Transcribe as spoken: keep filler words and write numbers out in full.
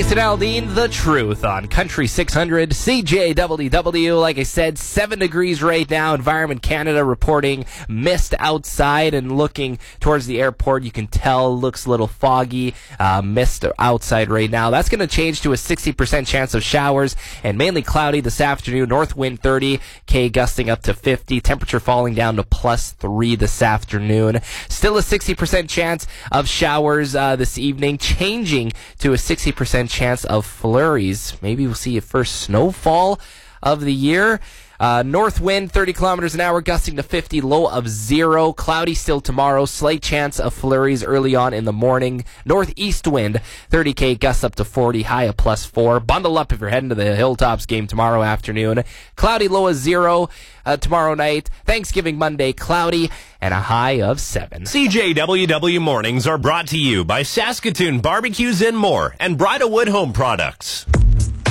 Jason Aldean, The Truth on Country six hundred C J W W. Like I said, seven degrees right now. Environment Canada reporting mist outside, and looking towards the airport, you can tell looks a little foggy. Uh, mist outside right now. That's going to change to a sixty percent chance of showers and mainly cloudy this afternoon. North wind thirty, K gusting up to fifty. Temperature falling down to plus three this afternoon. Still a sixty percent chance of showers uh, this evening, changing to a sixty percent chance of flurries. Maybe we'll see a first snowfall of the year. Uh, north wind, thirty kilometers an hour, gusting to fifty, low of zero. Cloudy still tomorrow, slight chance of flurries early on in the morning. Northeast wind, thirty K, gusts up to forty, high of plus four. Bundle up if you're heading to the Hilltops game tomorrow afternoon. Cloudy, low of zero uh, tomorrow night. Thanksgiving Monday, cloudy, and a high of seven. C J W W Mornings are brought to you by Saskatoon Barbecues and More and Bridalwood Home Products.